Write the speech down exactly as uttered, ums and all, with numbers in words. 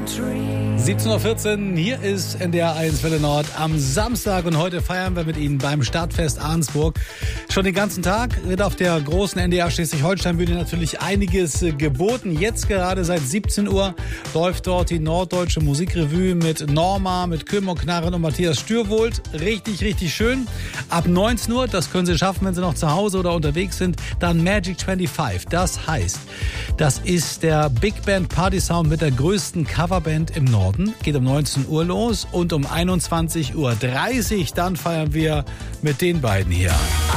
siebzehn Uhr vierzehn, hier ist N D R eins Welle Nord am Samstag und heute feiern wir mit Ihnen beim Stadtfest Arnsburg. Schon den ganzen Tag wird auf der großen N D R Schleswig-Holstein-Bühne natürlich einiges geboten. Jetzt gerade seit siebzehn Uhr läuft dort die Norddeutsche Musikrevue mit Norma, mit Köhm und Knarren und Matthias Stürwold. Richtig, richtig schön. Ab neunzehn Uhr, das können Sie schaffen, wenn Sie noch zu Hause oder unterwegs sind, dann Magic fünfundzwanzig. Das heißt, das ist der Big Band Party Sound mit der größten Coverband im Norden. Geht um neunzehn Uhr los und um einundzwanzig Uhr dreißig dann feiern wir mit den beiden hier.